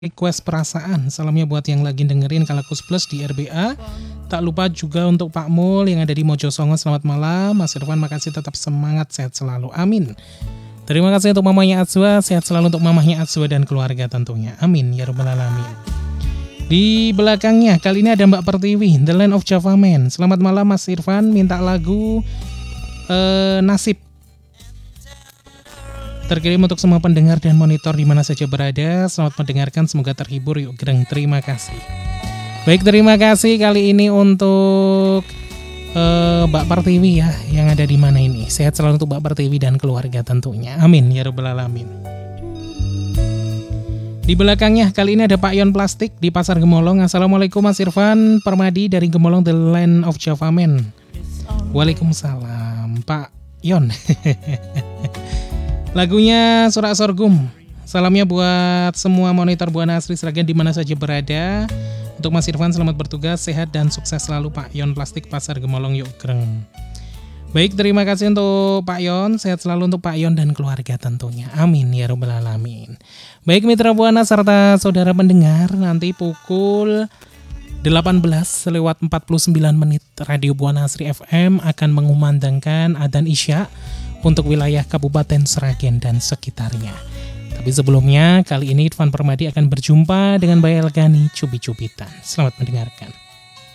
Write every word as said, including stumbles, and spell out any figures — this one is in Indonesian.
Request perasaan, salamnya buat yang lagi dengerin Kalakus Plus di R B A. Tak lupa juga untuk Pak Mul yang ada di Mojosongo, selamat malam. Mas Irfan, makasih, tetap semangat, sehat selalu, amin. Terima kasih untuk mamanya Atswa, sehat selalu untuk mamahnya Atswa dan keluarga tentunya, amin ya rabbal alamin. Di belakangnya kali ini ada Mbak Pertiwi, The Land of Java Man. Selamat malam Mas Irfan, minta lagu eh, Nasib. Terkirim untuk semua pendengar dan monitor di mana saja berada. Selamat mendengarkan, semoga terhibur. Yuk Greng, terima kasih. Baik, terima kasih kali ini untuk uh, Mbak Pertiwi ya, yang ada di mana ini. Sehat selalu untuk Mbak Pertiwi dan keluarga tentunya. Amin ya rabbal alamin. Di belakangnya kali ini ada Pak Yon Plastik di Pasar Gemolong. Assalamualaikum Mas Irfan, Permadi dari Gemolong, The Land of Java Man. Waalaikumsalam Pak Yon. Lagunya Surak Sorghum. Salamnya buat semua monitor Buana Asri Sragen di mana saja berada. Untuk Mas Irfan, selamat bertugas, sehat dan sukses selalu Pak Yon Plastik Pasar Gemolong, yuk Greng. Baik, terima kasih untuk Pak Yon, sehat selalu untuk Pak Yon dan keluarga tentunya. Amin ya rabbal alamin. Baik mitra Buana serta saudara pendengar, nanti pukul delapan belas lewat empat puluh sembilan menit Radio Buana Asri F M akan mengumandangkan adzan Isya untuk wilayah Kabupaten Sragen dan sekitarnya. Tapi sebelumnya, kali ini Irfan Permadi akan berjumpa dengan Mbak Elgani Cubit-Cubitan. Selamat mendengarkan.